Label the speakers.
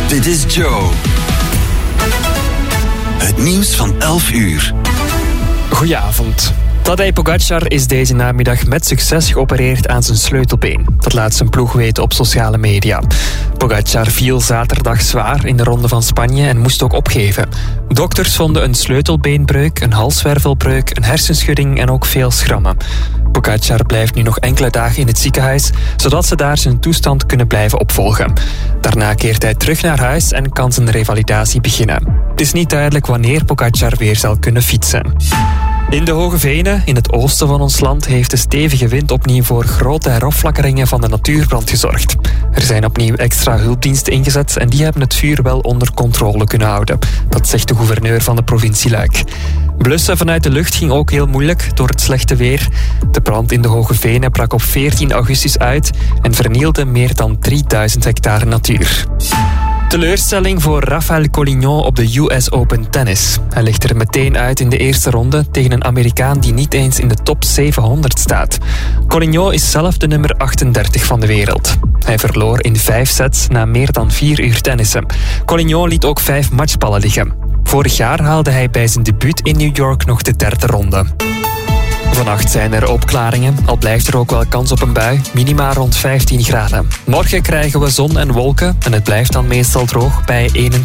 Speaker 1: Dit is Joe. Het nieuws van 11 uur.
Speaker 2: Goedenavond. Tadej Pogačar is deze namiddag met succes geopereerd aan zijn sleutelbeen. Dat laat zijn ploeg weten op sociale media. Pogačar viel zaterdag zwaar in de Ronde van Spanje en moest ook opgeven. Dokters vonden een sleutelbeenbreuk, een halswervelbreuk, een hersenschudding en ook veel schrammen. Pogačar blijft nu nog enkele dagen in het ziekenhuis, zodat ze daar zijn toestand kunnen blijven opvolgen. Daarna keert hij terug naar huis en kan zijn revalidatie beginnen. Het is niet duidelijk wanneer Pogačar weer zal kunnen fietsen. In de Hoge Venen, in het oosten van ons land, heeft de stevige wind opnieuw voor grote heropflakkeringen van de natuurbrand gezorgd. Er zijn opnieuw extra hulpdiensten ingezet en die hebben het vuur wel onder controle kunnen houden. Dat zegt de gouverneur van de provincie Luik. Blussen vanuit de lucht ging ook heel moeilijk door het slechte weer. De brand in de Hoge Venen brak op 14 augustus uit en vernielde meer dan 3000 hectare natuur. Teleurstelling voor Rafael Collignon op de US Open Tennis. Hij ligt er meteen uit in de eerste ronde tegen een Amerikaan die niet eens in de top 700 staat. Collignon is zelf de nummer 38 van de wereld. Hij verloor in 5 sets na meer dan 4 uur tennissen. Collignon liet ook 5 matchballen liggen. Vorig jaar haalde hij bij zijn debuut in New York nog de 3e ronde. Vannacht zijn er opklaringen, al blijft er ook wel kans op een bui, minima rond 15 graden. Morgen krijgen we zon en wolken en het blijft dan meestal droog bij 21